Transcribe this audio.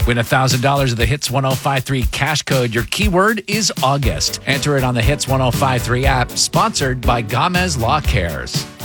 Win $1,000 of the Hits 1053 cash code. Your keyword is August. Enter it on the Hits 1053 app, sponsored by Gamez Law Cares.